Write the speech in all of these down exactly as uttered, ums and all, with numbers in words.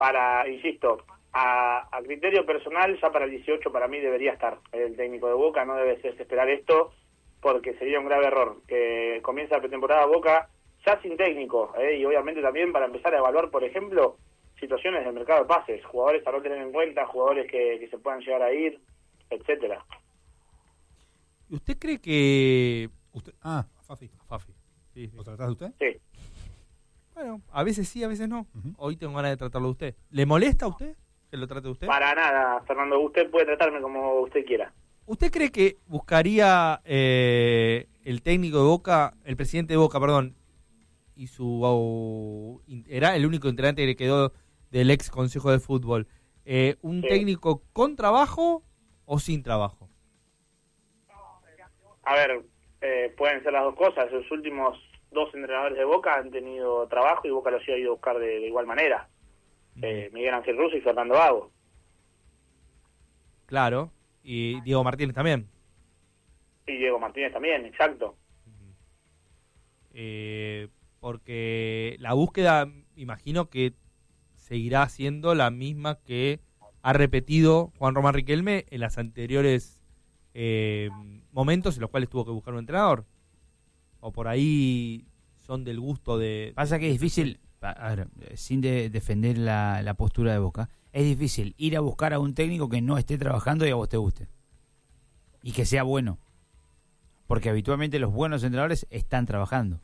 para, insisto, a, a criterio personal, ya para el dieciocho para mí debería estar el técnico de Boca, no debe esperar esto, porque sería un grave error que comience la pretemporada Boca ya sin técnico, ¿eh? Y obviamente también para empezar a evaluar, por ejemplo, situaciones del mercado de pases, jugadores a no tener en cuenta, jugadores que, que se puedan llegar a ir, etcétera. ¿Usted cree que... Usted, ah, Fafi. Fafi. Sí, sí. ¿Lo tratás de usted? Sí. Bueno, a veces sí, a veces no. Uh-huh. Hoy tengo ganas de tratarlo de usted. ¿Le molesta a usted que lo trate de usted? Para nada, Fernando. Usted puede tratarme como usted quiera. ¿Usted cree que buscaría eh, el técnico de Boca, el presidente de Boca, perdón, y su... Oh, era el único integrante que le quedó del ex Consejo de Fútbol, eh, un sí. técnico con trabajo o sin trabajo? A ver, eh, pueden ser las dos cosas. Los últimos dos entrenadores de Boca han tenido trabajo y Boca los ha ido a buscar de, de igual manera. Mm. Eh, Miguel Ángel Russo y Fernando Vago. Claro, y Diego Martínez también. Y Diego Martínez también, exacto. Uh-huh. Eh, porque la búsqueda, imagino que seguirá siendo la misma que ha repetido Juan Román Riquelme en las anteriores eh, momentos en los cuales tuvo que buscar un entrenador. O por ahí son del gusto de... Pasa que es difícil, a ver, sin de defender la, la postura de Boca, es difícil ir a buscar a un técnico que no esté trabajando y a vos te guste. Y que sea bueno. Porque habitualmente los buenos entrenadores están trabajando.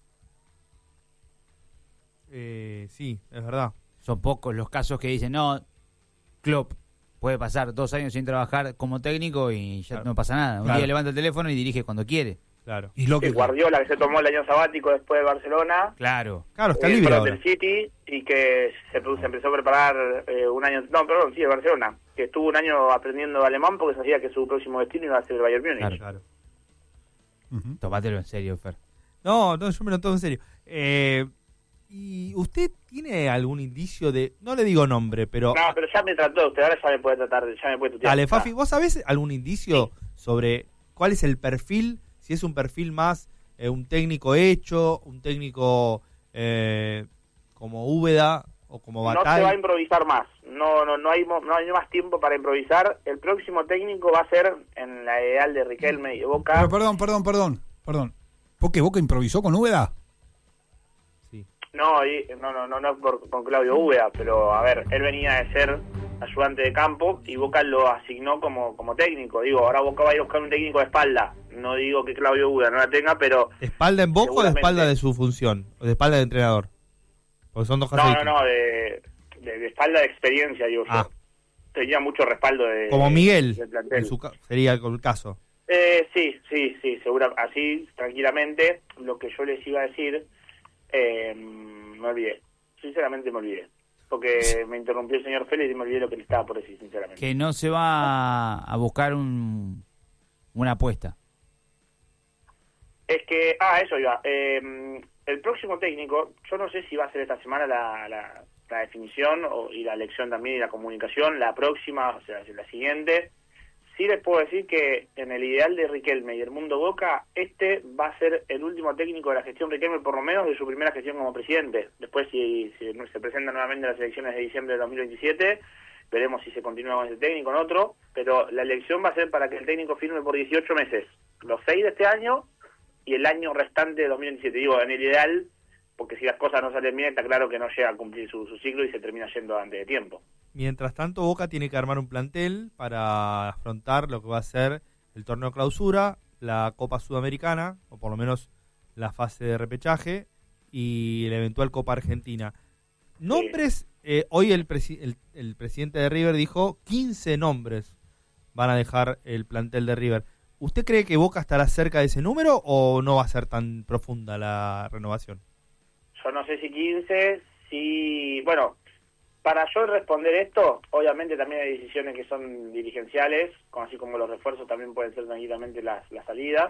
Eh, sí, es verdad. Son pocos los casos que dicen, no, Klopp puede pasar dos años sin trabajar como técnico y ya claro. no pasa nada. Un claro. día levanta el teléfono y dirige cuando quiere. Claro. Y lo que sí, Guardiola, que se tomó el año sabático después de Barcelona. Claro. Claro, está eh, libre para ahora. el City, y que se, se empezó a preparar eh, un año... No, perdón, sí, de Barcelona. Que estuvo un año aprendiendo alemán porque sabía que su próximo destino iba a ser el Bayern Múnich. Claro, claro. Uh-huh. Tómatelo en serio, Fer. No, no, yo me lo tomo en serio. Eh, ¿Y usted tiene algún indicio de... No le digo nombre, pero... No, pero ya me trató usted, ahora ya me puede tratar, ya me puede tutear. Dale, Fafi, ¿vos sabés algún indicio sí. sobre cuál es el perfil? Si es un perfil más eh, un técnico hecho, un técnico eh, como Úbeda o como Batall. No se va a improvisar más, no no no hay no hay más tiempo para improvisar. El próximo técnico va a ser en la ideal de Riquelme y de Boca. Pero perdón, perdón, perdón, perdón. ¿Por qué Boca improvisó con Úbeda? Sí. No, y, no, no, no, no por, con Claudio Úbeda, pero a ver, él venía de ser ayudante de campo y Boca lo asignó como como técnico. Digo, ahora Boca va a ir a buscar un técnico de espalda. No digo que Claudio Úbeda no la tenga, pero... ¿De espalda en Boca o de espalda de su función? ¿O de espalda de entrenador? Porque son dos cosas No, no, no, de, de, de espalda de experiencia, digo ah. yo. Tenía mucho respaldo de... Como Miguel, del plantel. en su ca- sería el caso. Eh, sí, sí, sí, seguro. Así, tranquilamente, lo que yo les iba a decir, eh, me olvidé. Sinceramente me olvidé. Porque me interrumpió el señor Félix y me olvidé lo que le estaba por decir, sinceramente. Que no se va a buscar un una apuesta. Es que, ah, eso iba. Eh, el próximo técnico, yo no sé si va a ser esta semana la, la, la definición o, y la elección también y la comunicación. La próxima, o sea, la siguiente. Sí les puedo decir que en el ideal de Riquelme y el mundo Boca, este va a ser el último técnico de la gestión Riquelme, por lo menos de su primera gestión como presidente. Después, si, si se presentan nuevamente las elecciones de diciembre de dos mil veintisiete, veremos si se continúa con ese técnico o con otro, pero la elección va a ser para que el técnico firme por dieciocho meses, los seis de este año y el año restante de dos mil veintisiete. Digo, en el ideal, porque si las cosas no salen bien, está claro que no llega a cumplir su, su ciclo y se termina yendo antes de tiempo. Mientras tanto, Boca tiene que armar un plantel para afrontar lo que va a ser el torneo clausura, la Copa Sudamericana, o por lo menos la fase de repechaje, y la eventual Copa Argentina. Nombres, eh, hoy el, presi- el, el presidente de River dijo quince nombres van a dejar el plantel de River. ¿Usted cree que Boca estará cerca de ese número o no va a ser tan profunda la renovación? Yo no sé si quince, si... Bueno, para yo responder esto, obviamente también hay decisiones que son dirigenciales, así como los refuerzos también pueden ser tranquilamente las, las salidas.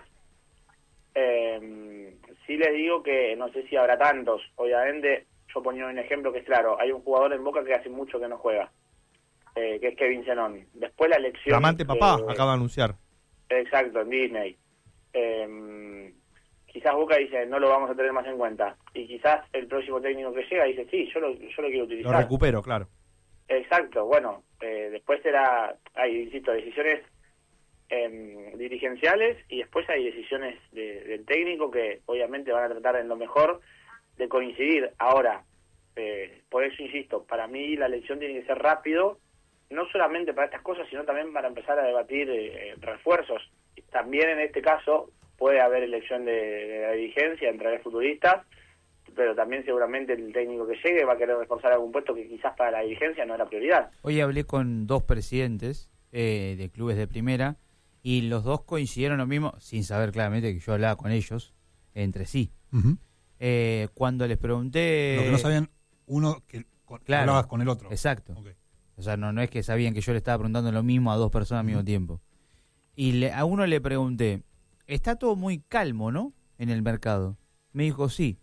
Eh, sí les digo que no sé si habrá tantos. Obviamente, yo ponía un ejemplo que es claro, hay un jugador en Boca que hace mucho que no juega, eh, que es Kevin Zenón. Después la elección... Flamante papá, eh, acaba de anunciar. Exacto, en Disney. Eh, quizás Boca dice, no lo vamos a tener más en cuenta. Y quizás el próximo técnico que llega dice, sí, yo lo, yo lo quiero utilizar. Lo recupero, claro. Exacto, bueno, eh, después será, hay, insisto, decisiones eh, dirigenciales y después hay decisiones de, del técnico que obviamente van a tratar en lo mejor de coincidir. Ahora, eh, por eso insisto, para mí la elección tiene que ser rápido, no solamente para estas cosas, sino también para empezar a debatir eh, refuerzos. También en este caso puede haber elección de, de la dirigencia entre los futuristas, pero también seguramente el técnico que llegue va a querer reforzar algún puesto que quizás para la dirigencia no era prioridad. Hoy hablé con dos presidentes eh, de clubes de primera y los dos coincidieron lo mismo, sin saber claramente que yo hablaba con ellos, entre sí. Uh-huh. Eh, cuando les pregunté... Lo que no sabían uno que con, Claro, hablabas con el otro. Exacto. Okay. O sea, no, no es que sabían que yo le estaba preguntando lo mismo a dos personas al mismo tiempo. Y le, a uno le pregunté, está todo muy calmo, ¿no? En el mercado. Me dijo, sí.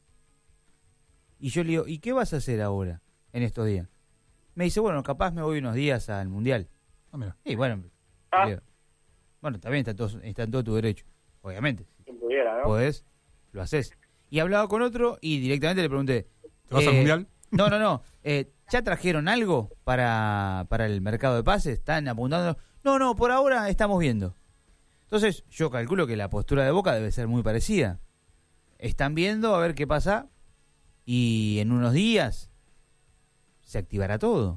Y yo le digo, ¿y qué vas a hacer ahora, en estos días? Me dice, bueno, capaz me voy unos días al Mundial. Ah, mira. Y bueno, Ah. le digo, bueno, también está todo, está en todo tu derecho, obviamente. Quien pudiera, ¿no? Podés, lo haces. Y hablaba con otro y directamente le pregunté, ¿Te vas eh, al Mundial? No, no, no. Eh, ¿Ya trajeron algo para, para el mercado de pases? ¿Están apuntando? No, no, por ahora estamos viendo. Entonces, yo calculo que la postura de Boca debe ser muy parecida. Están viendo a ver qué pasa y en unos días se activará todo.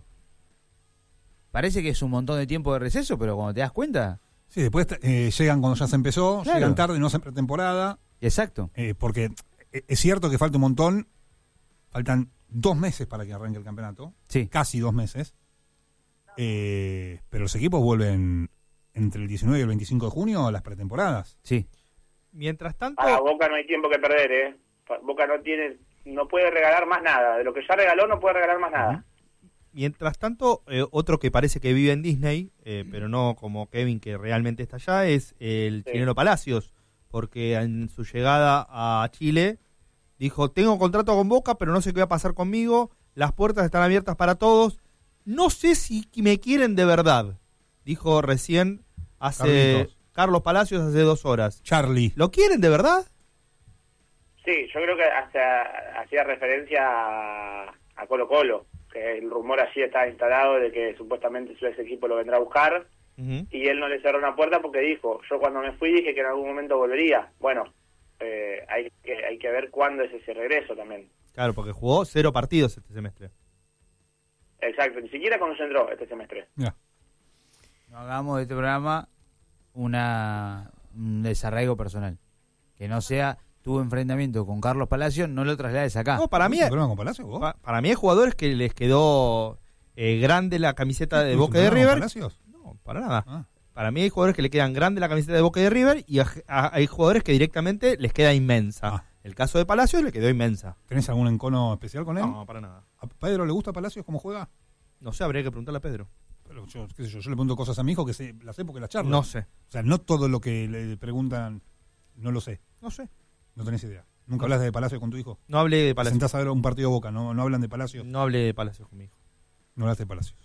Parece que es un montón de tiempo de receso, pero cuando te das cuenta... Sí, después eh, llegan cuando ya se empezó, Claro. llegan tarde, no hacen pretemporada, Exacto. eh, porque eh, es cierto que falta un montón, faltan dos meses para que arranque el campeonato, Sí. casi dos meses, eh, pero los equipos vuelven entre el diecinueve y el veinticinco de junio a las pretemporadas. Sí. Mientras tanto, A Boca no hay tiempo que perder, ¿eh? Boca no tiene, no puede regalar más nada. De lo que ya regaló no puede regalar más nada. mientras tanto eh, otro que parece que vive en Disney, eh, pero no como Kevin que realmente está allá, es el Sí. chileno Palacios, porque en su llegada a Chile dijo, tengo contrato con Boca, pero no sé qué va a pasar conmigo, las puertas están abiertas para todos, no sé si me quieren de verdad, dijo recién hace Carlitos. Carlos Palacios hace dos horas. Charlie. ¿Lo quieren de verdad? Sí, yo creo que hasta hacía referencia a, a Colo Colo, que el rumor allí está instalado de que supuestamente ese equipo lo vendrá a buscar, Uh-huh. y él no le cerró una puerta porque dijo, yo cuando me fui dije que en algún momento volvería. Bueno, eh, hay que hay que ver cuándo es ese regreso también. Claro, porque jugó cero partidos este semestre. Exacto, ni siquiera concentró este semestre. Mira. No hagamos de este programa una, un desarraigo personal. Que no sea tu enfrentamiento con Carlos Palacios, no lo traslades acá. No, para mí, ¿Tuviste problema con Palacios, vos? pa- para mí hay jugadores que les quedó eh, grande la camiseta de ¿Tuviste Boca y de problema con River. Palacios? No, para nada. Ah. Para mí hay jugadores que le quedan grande la camiseta de Boca y de River y a- a- hay jugadores que directamente les queda inmensa. Ah. El caso de Palacios le quedó inmensa. ¿Tenés algún encono especial con él? No, para nada. ¿A Pedro le gusta Palacios cómo juega? No sé, habría que preguntarle a Pedro. Pero yo, qué sé yo, yo le pregunto cosas a mi hijo que sé, las sé porque las charlo. No sé, O sea, no todo lo que le preguntan, no lo sé. no sé. No tenés idea. ¿Nunca hablas de Palacios con tu hijo? No hablé de Te Palacios. sentás a ver un partido Boca, no, no hablan de Palacios. No hablé de Palacios conmigo. No hablas de Palacios.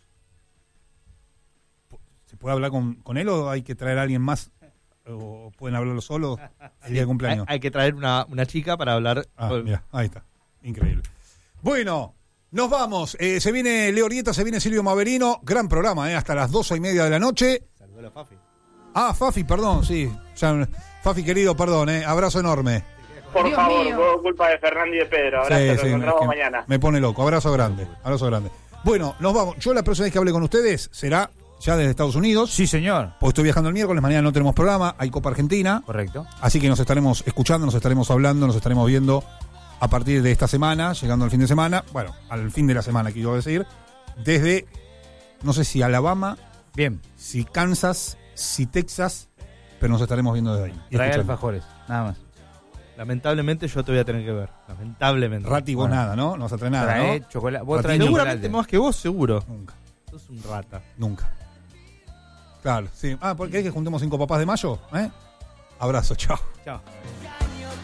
¿Se puede hablar con, con él o hay que traer a alguien más? ¿O pueden hablarlo solos el día de Hay, cumpleaños? hay que traer una, una chica para hablar. Ah, con- mira, ahí está. Increíble. Bueno, nos vamos. Eh, se viene Leo Rieta, se viene Silvio Maverino. Gran programa, eh, hasta las doce y media de la noche. Saludó a la Fafi. Ah, Fafi, perdón, sí. Ya, Fafi, querido, perdón, eh. Abrazo enorme. Por Dios favor, mío. por culpa de Fernando y de Pedro. Ahora Sí, nos sí, encontramos es que mañana. Me pone loco. Abrazo grande. Abrazo grande. Bueno, nos vamos. Yo la próxima vez que hable con ustedes será ya desde Estados Unidos. Sí, señor. Porque estoy viajando el miércoles, mañana no tenemos programa, hay Copa Argentina. Correcto. Así que nos estaremos escuchando, nos estaremos hablando, nos estaremos viendo a partir de esta semana, llegando al fin de semana. Bueno, al fin de la semana, quiero decir. Desde, no sé si Alabama, Bien. si Kansas, si Texas, pero nos estaremos viendo desde ahí. y Trae escuchando. alfajores, nada más. Lamentablemente yo te voy a tener que ver. Lamentablemente. Rati, vos Bueno. nada, ¿no? No vas a traer nada, Trae ¿no? chocolate. Vos Ratito. traes Seguramente chocolate. más que vos, seguro. Nunca, Sos un rata. nunca. Claro, sí. Ah, porque hay que juntemos cinco papás de mayo, ¿eh? Abrazo, chao. Chao.